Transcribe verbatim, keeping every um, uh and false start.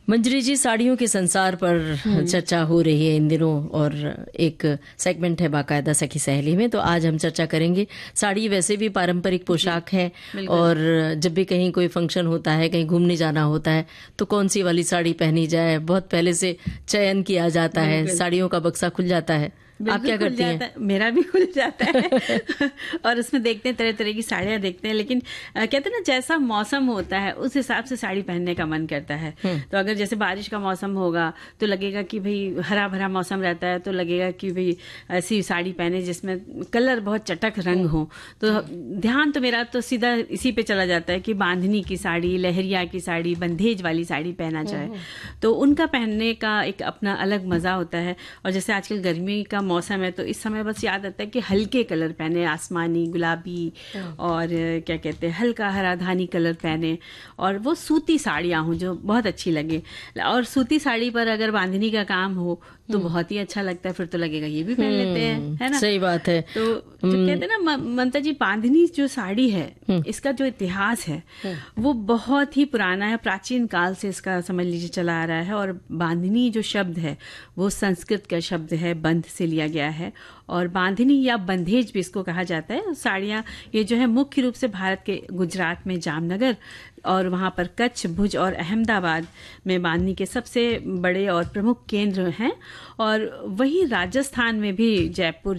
मंजरी जी, साड़ियों के संसार पर चर्चा हो रही है इन दिनों और एक सेगमेंट है बाकायदा सखी सहेली में। तो आज हम चर्चा करेंगे, साड़ी वैसे भी पारंपरिक पोशाक है और जब भी कहीं कोई फंक्शन होता है, कहीं घूमने जाना होता है तो कौन सी वाली साड़ी पहनी जाए, बहुत पहले से चयन किया जाता है, साड़ियों का बक्सा खुल जाता है। आप क्या करती हैं? मेरा भी खुल जाता है और उसमें देखते हैं, तरह तरह की साड़ियाँ देखते हैं, लेकिन आ, कहते हैं ना, जैसा मौसम होता है उस हिसाब से साड़ी पहनने का मन करता है। तो अगर जैसे बारिश का मौसम होगा तो लगेगा कि भाई हरा भरा मौसम रहता है, तो लगेगा कि भाई ऐसी साड़ी पहने जिसमें कलर बहुत चटक रंग हो। तो ध्यान तो मेरा तो सीधा इसी पे चला जाता है कि बांधनी की साड़ी, लहरिया की साड़ी, बंधेज वाली साड़ी पहना जाए। तो उनका पहनने का एक अपना अलग मजा होता है। और जैसे आजकल गर्मी का मौसम है तो इस समय बस याद आता है कि हल्के कलर पहने, आसमानी, गुलाबी और क्या कहते हैं, हल्का हरा धानी कलर पहने, और वो सूती साड़ियाँ हों जो बहुत अच्छी लगे। और सूती साड़ी पर अगर बांधनी का काम हो तो बहुत ही अच्छा लगता है। फिर तो लगेगा ये भी पहन लेते हैं, है ना? सही बात है। तो जो कहते हैं ना ममता जी, बांधनी जो साड़ी है इसका जो इतिहास है वो बहुत ही पुराना है, प्राचीन काल से इसका समझ लीजिए चला आ रहा है। और बांधनी जो शब्द है वो संस्कृत का शब्द है, बंध से लिया गया है। और बांधनी या बंधेज भी इसको कहा जाता है। साड़ियाँ ये जो है मुख्य रूप से भारत के गुजरात में जामनगर और वहाँ पर कच्छ, भुज और अहमदाबाद में बांधनी के सबसे बड़े और प्रमुख केंद्र हैं। और वही राजस्थान में भी जयपुर,